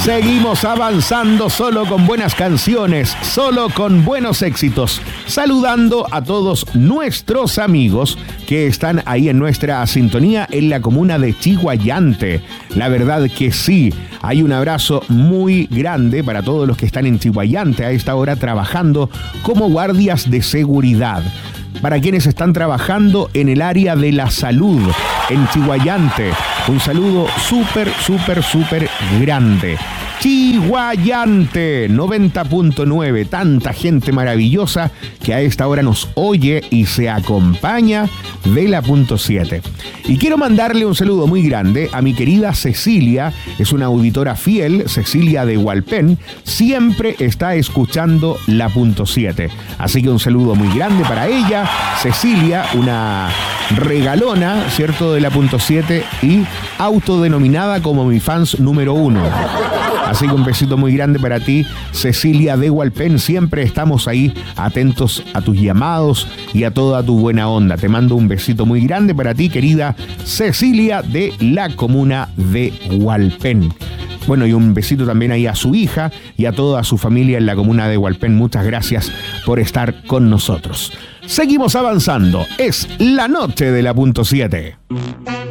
Seguimos avanzando solo con buenas canciones, solo con buenos éxitos, saludando a todos nuestros amigos que están ahí en nuestra sintonía en la comuna de Chiguayante. La verdad que sí, hay un abrazo muy grande para todos los que están en Chiguayante a esta hora trabajando como guardias de seguridad. Para quienes están trabajando en el área de la salud en Chiguayante, un saludo súper grande. Chiguayante 90.9, tanta gente maravillosa que a esta hora nos oye y se acompaña de la punto 7. Y quiero mandarle un saludo muy grande a mi querida Cecilia, es una auditora fiel, Cecilia de Hualpén, siempre está escuchando la punto 7. Así que un saludo muy grande para ella, Cecilia, una regalona, ¿cierto?, de la punto 7 y autodenominada como mi fans número 1. Así que un besito muy grande para ti, Cecilia de Hualpén. Siempre estamos ahí atentos a tus llamados y a toda tu buena onda. Te mando un besito muy grande para ti, querida Cecilia de la comuna de Hualpén. Bueno, y un besito también ahí a su hija y a toda su familia en la comuna de Hualpén. Muchas gracias por estar con nosotros. Seguimos avanzando. Es la noche de la punto 7.